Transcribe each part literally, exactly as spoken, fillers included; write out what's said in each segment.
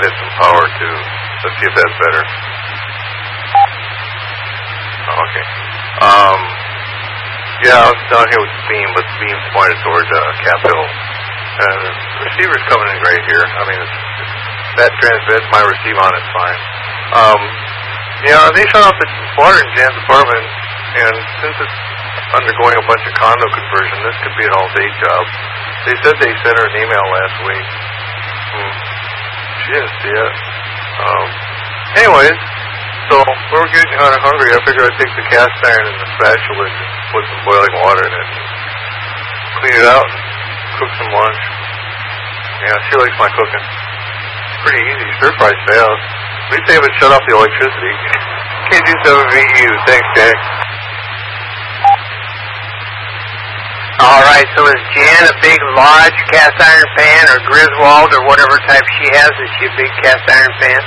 add some power too. Let's see if that's better. Oh, okay. Um, yeah, I was down here with the beam, but the beam's pointed toward uh, Cap Hill. And the receiver's coming in great here. I mean, it's, that transmits, my receive on it's fine. Um, yeah, they shut off the water in Jan's apartment, and since it's undergoing a bunch of condo conversion, this could be an all-day job. They said they sent her an email last week. Hmm. She didn't see it. Um, anyways, so we're getting kind of hungry. I figured I'd take the cast iron and the spatula and just put some boiling water in it, clean it out, and cook some lunch. Yeah, she likes my cooking. Pretty easy. Stir fry's fast. At least they haven't shut off the electricity. K G seven V U. Thanks, Jack. All right, so is Jan a big, large cast iron fan, or Griswold, or whatever type she has? Is she a big cast iron fan?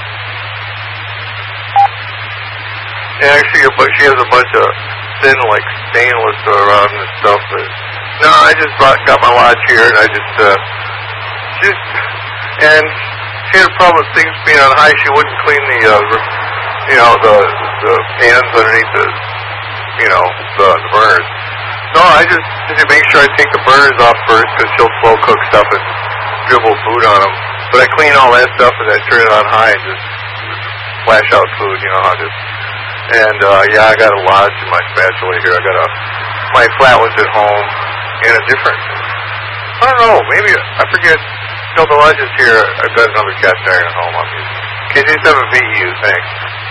Yeah, actually, but she has a bunch of thin, like, stainless around and stuff. But no, I just brought, got my watch here, and I just, uh, just, and she had a problem with things being on high. She wouldn't clean the, uh, you know, the, the pans underneath the, you know, the, the burners. No, I just need to make sure I take the burners off first, because she'll slow cook stuff and dribble food on them. But I clean all that stuff and I turn it on high and just flash out food, you know how it is. And, uh, yeah, I got a lodge in my spatula here. I got a, my flat was at home and a different, I don't know, maybe, I forget, you know, the lodge is here. I've got another cast iron at home. I'm using K J seven V U, thanks.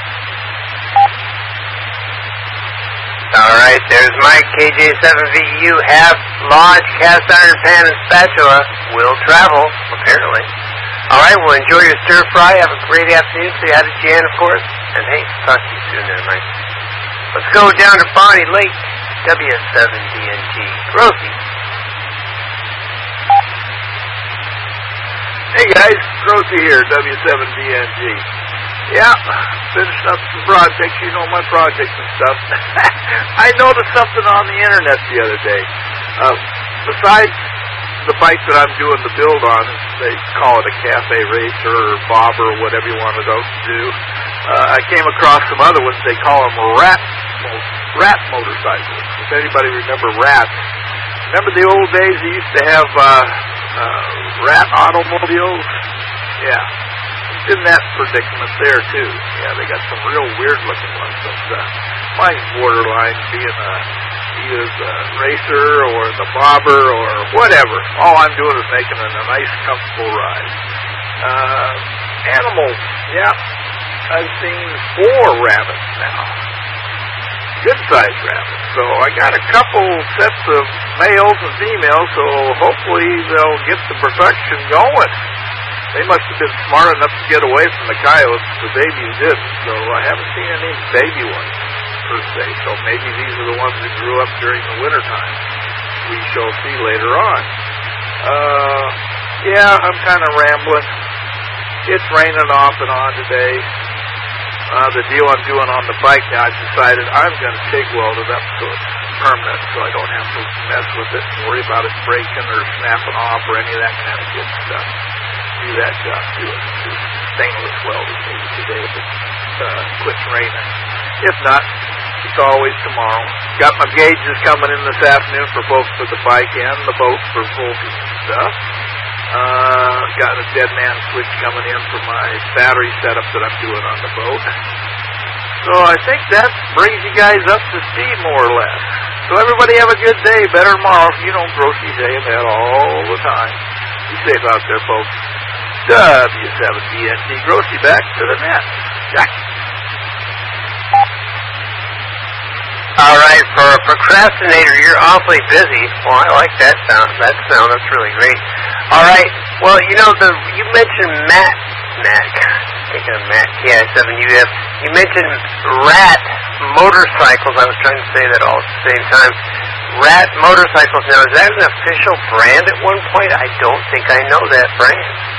All right, there's Mike, K J seven V U, half lodge, cast iron pan, and spatula. Will travel, apparently. All right, well, enjoy your stir fry. Have a great afternoon. Say hi to Jan, of course. And hey, talk to you soon there, Mike. Let's go down to Bonnie Lake, W seven D N G. Rosie. Hey, guys. Rosie here, W seven D N G. Yeah, finishing up some projects, you know, my projects and stuff. I noticed something on the internet the other day. Uh, besides the bike that I'm doing the build on, they call it a cafe racer or bobber or whatever you wanted those to do. Uh, I came across some other ones. They call them rat, rat motorcycles. If anybody remember rats, remember the old days they used to have uh, uh, rat automobiles? Yeah. In that predicament there too. Yeah, they got some real weird looking ones. But uh, mine's borderline being a, either the racer or the bobber or whatever. All I'm doing is making it a nice, comfortable ride. Uh, animals, yeah. I've seen four rabbits now. Good-sized rabbits. So I got a couple sets of males and females, so hopefully they'll get the production going. They must have been smart enough to get away from the coyotes. The babies didn't, so I haven't seen any baby ones, per se. So maybe these are the ones that grew up during the wintertime. We shall see later on. Uh, yeah, I'm kind of rambling. It's raining off and on today. Uh, the deal I'm doing on the bike now, I've decided I'm going to TIG weld it up so it's permanent, so I don't have to mess with it and worry about it breaking or snapping off or any of that kind of good stuff. Do that job, do it. Do stainless welding maybe today if it uh, quits raining. If not, it's always tomorrow. Got my gauges coming in this afternoon for both for the bike and the boat for voltage and stuff. Uh, got a dead man switch coming in for my battery setup that I'm doing on the boat. So I think that brings you guys up to speed more or less. So everybody have a good day. Better tomorrow. You know, grocery day and that all the time. Be safe out there, folks. W seven D N T Grocery back to the net. Jack. All right, for a procrastinator, you're awfully busy. Well, I like that sound. That sound, that's really great. All right, well, you know, the you mentioned Matt, Matt, thinking of Matt, K I seven U F. You mentioned Rat Motorcycles. I was trying to say that all at the same time. Rat Motorcycles. Now, is that an official brand at one point? I don't think I know that brand.